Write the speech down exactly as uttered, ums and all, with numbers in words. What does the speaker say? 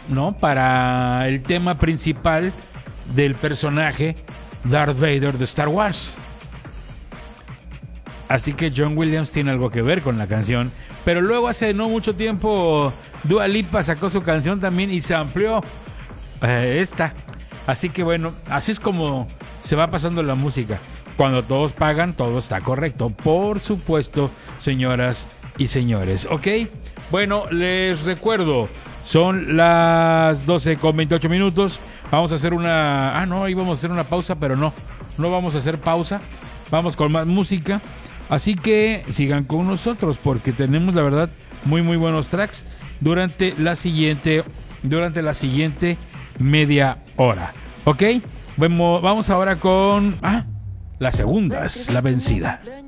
¿no? Para el tema principal del personaje Darth Vader de Star Wars. Así que John Williams tiene algo que ver con la canción. Pero luego hace no mucho tiempo Dua Lipa sacó su canción también y se amplió eh, esta. Así que bueno, así es como se va pasando la música. Cuando todos pagan, todo está correcto. Por supuesto, señoras y señores. ¿Ok? Bueno, les recuerdo, son las doce con veintiocho minutos. Vamos a hacer una... Ah, no, íbamos a hacer una pausa, pero no. No vamos a hacer pausa. Vamos con más música. Así que sigan con nosotros porque tenemos, la verdad, muy, muy buenos tracks durante la siguiente, durante la siguiente media hora. ¿Ok? Vamos ahora con... Ah, la segunda es la vencida.